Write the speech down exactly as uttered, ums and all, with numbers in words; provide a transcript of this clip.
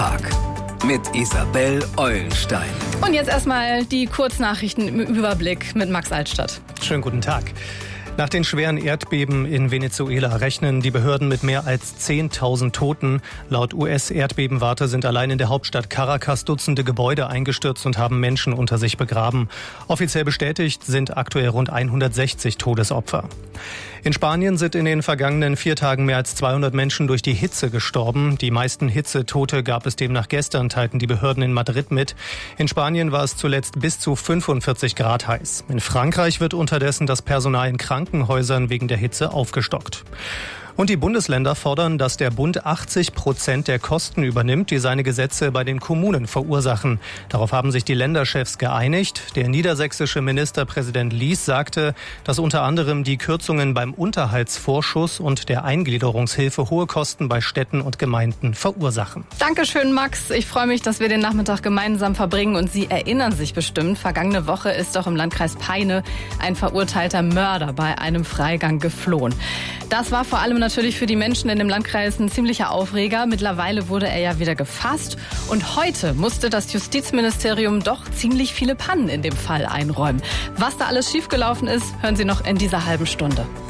Tag mit Isabel Eulenstein. Und jetzt erstmal die Kurznachrichten im Überblick mit Max Altstadt. Schönen guten Tag. Nach den schweren Erdbeben in Venezuela rechnen die Behörden mit mehr als zehntausend Toten. Laut U S-Erdbebenwarte sind allein in der Hauptstadt Caracas Dutzende Gebäude eingestürzt und haben Menschen unter sich begraben. Offiziell bestätigt sind aktuell rund hundertsechzig Todesopfer. In Spanien sind in den vergangenen vier Tagen mehr als zweihundert Menschen durch die Hitze gestorben. Die meisten Hitzetote gab es demnach gestern, teilten die Behörden in Madrid mit. In Spanien war es zuletzt bis zu fünfundvierzig Grad heiß. In Frankreich wird unterdessen das Personal in Krankenhäusern wegen der Hitze aufgestockt. Und die Bundesländer fordern, dass der Bund achtzig Prozent der Kosten übernimmt, die seine Gesetze bei den Kommunen verursachen. Darauf haben sich die Länderchefs geeinigt. Der niedersächsische Ministerpräsident Lies sagte, dass unter anderem die Kürzungen beim Unterhaltsvorschuss und der Eingliederungshilfe hohe Kosten bei Städten und Gemeinden verursachen. Dankeschön, Max. Ich freue mich, dass wir den Nachmittag gemeinsam verbringen. Und Sie erinnern sich bestimmt, vergangene Woche ist doch im Landkreis Peine ein verurteilter Mörder bei einem Freigang geflohen. Das war vor allem natürlich für die Menschen in dem Landkreis ein ziemlicher Aufreger. Mittlerweile wurde er ja wieder gefasst. Und heute musste das Justizministerium doch ziemlich viele Pannen in dem Fall einräumen. Was da alles schiefgelaufen ist, hören Sie noch in dieser halben Stunde.